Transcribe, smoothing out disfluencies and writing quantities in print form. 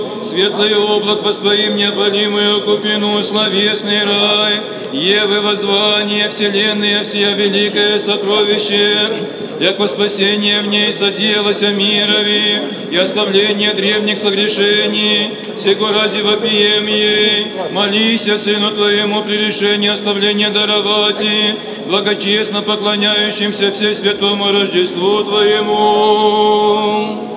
Светлое облак воспоим неопалимую купину, словесный рай, Евы воззвание, вселенная всея великое сокровище, яко спасение в ней соделося мирови и оставление древних согрешений, сего ради вопием ей, молися Сыну Твоему при решении оставления даровати, благочестно поклоняющимся Всесвятому Рождеству Твоему.